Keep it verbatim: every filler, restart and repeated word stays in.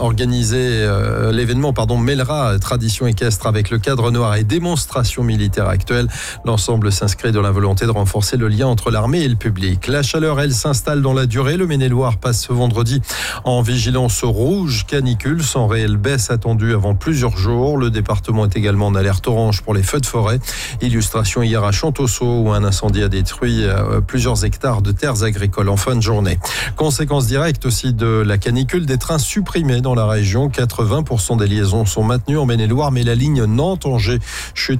organisé euh, l'événement pardon, mêlera tradition équestre avec le cadre noir et démonstration militaire actuelle. L'ensemble s'inscrit dans la volonté de renforcer le lien entre l'armée et le public. La chaleur, elle, s'installe dans la durée. Le Maine-et-Loire passe ce vendredi en vigilance rouge canicule, sans réelle baisse attendue avant plusieurs jours. Le département est également en alerte orange pour les feux de forêt. Illustration hier à Champtoceau où un incendie a détruit plusieurs hectares de terres agricoles en fin de journée. Conséquence directe aussi de la canicule, des trains supprimés dans la région. quatre-vingts pour cent des liaisons sont maintenues en Maine-et-Loire, mais la ligne Nantes-Angers chute